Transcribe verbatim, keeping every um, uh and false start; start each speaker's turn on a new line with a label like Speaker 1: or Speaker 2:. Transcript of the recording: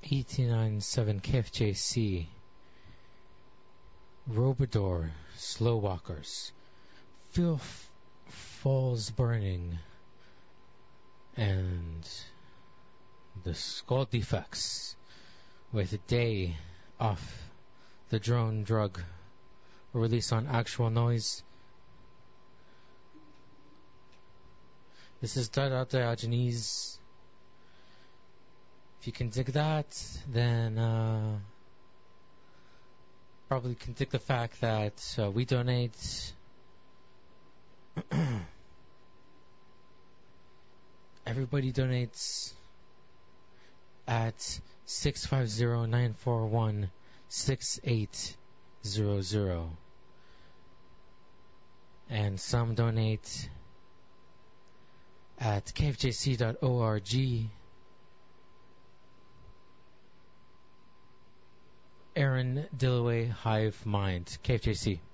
Speaker 1: eighty-nine point seven K F J C, Robador, Slow Walkers, Filth Falls Burning, and the Skull Defects with a Day off the Drone Drug, released on Actual Noise. This is Diogenes. If you can dig that, then uh, probably can dig the fact that uh, we donate everybody donates at six five zero, nine four one, six eight zero zero, and some donate at k f j c dot org. Aaron Dillaway, Hive Mind, K F J C.